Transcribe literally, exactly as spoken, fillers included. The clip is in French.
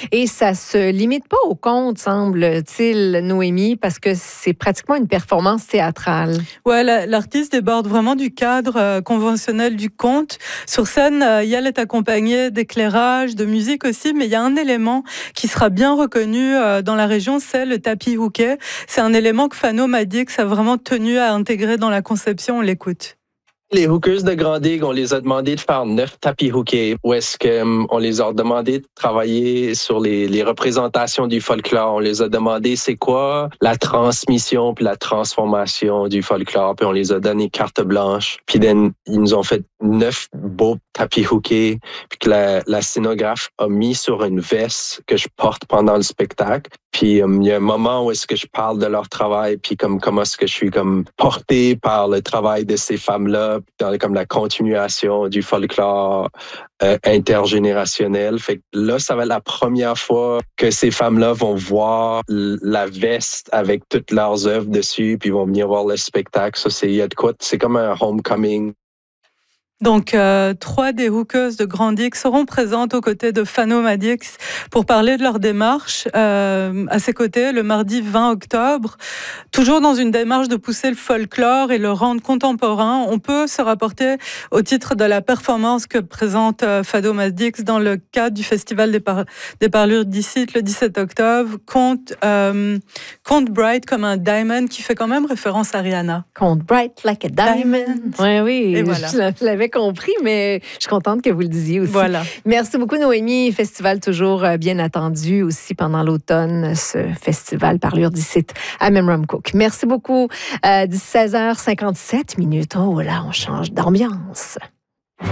Et ça se limite pas au conte, semble-t-il, Noémie, parce que c'est pratiquement une performance théâtrale. Ouais, la, l'artiste déborde vraiment du cadre euh, conventionnel du conte. Sur scène, euh, Yael est accompagnée d'éclairage, de musique aussi, mais il y a un élément qui sera bien reconnu euh, dans la région, c'est le tapis hooké. C'est un élément que Fano m'a dit que ça a vraiment tenu à intégrer dans la conception. On l'écoute. Les hookers de Grand-Digue, on les a demandé de faire neuf tapis hookés. Où est-ce qu'on les a demandé de travailler sur les, les représentations du folklore. On les a demandé c'est quoi la transmission puis la transformation du folklore. Puis on les a donné carte blanche. Puis then, ils nous ont fait neuf beaux tapis hookés. Puis que la, la scénographe a mis sur une veste que je porte pendant le spectacle. Puis um, il y a un moment où est-ce que je parle de leur travail, puis comme comment est-ce que je suis comme porté par le travail de ces femmes-là, dans comme la continuation du folklore euh, intergénérationnel. Fait que là, ça va être la première fois que ces femmes-là vont voir la veste avec toutes leurs œuvres dessus, puis vont venir voir le spectacle. Ça, c'est il y a de quoi. C'est comme un homecoming. Donc, euh, trois des hookers de Grand-Digue seront présentes aux côtés de Fano Madix pour parler de leur démarche euh, à ses côtés le mardi vingt octobre. Toujours dans une démarche de pousser le folklore et le rendre contemporain, on peut se rapporter au titre de la performance que présente euh, Fano Madix dans le cadre du Festival des, par- des parlures d'ici le dix-sept octobre. Conte, euh, Conte Bright comme un diamond qui fait quand même référence à Rihanna. Conte Bright like a diamond. diamond. Oui, oui. Et voilà. Je l'avais compris, mais je suis contente que vous le disiez aussi. Voilà. Merci beaucoup, Noémie. Festival toujours bien attendu aussi pendant l'automne, ce festival Parlure d'ici à Memramcook. Merci beaucoup. Euh, seize heures cinquante-sept minutes. Oh là, on change d'ambiance.